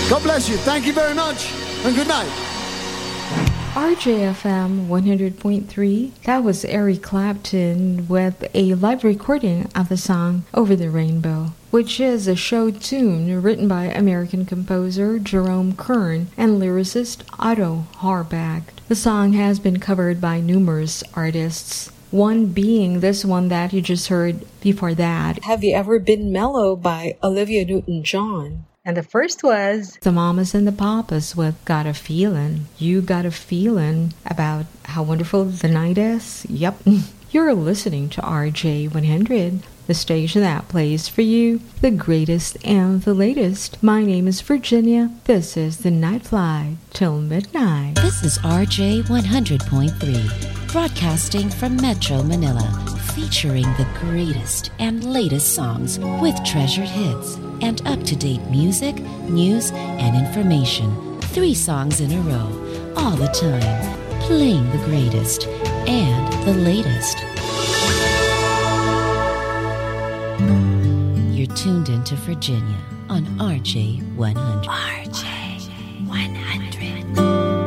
God bless you. Thank you very much, and good night. RJFM 100.3, that was Eric Clapton with a live recording of the song Over the Rainbow, which is a show tune written by American composer Jerome Kern and lyricist Otto Harbach. The song has been covered by numerous artists, one being this one that you just heard before that, Have You Ever Been Mellow by Olivia Newton-John. And the first was the Mamas and the Papas with Got a Feelin'. You got a feelin' about how wonderful the night is? Yep. You're listening to RJ100, the station that plays for you the greatest and the latest. My name is Virginia. This is the Night Fly till midnight. This is RJ 100.3, broadcasting from Metro Manila, featuring the greatest and latest songs with treasured hits and up-to-date music, news, and information. 3 songs in a row, all the time, playing the greatest and the latest. You're tuned into Virginia on RJ 100. RJ 100.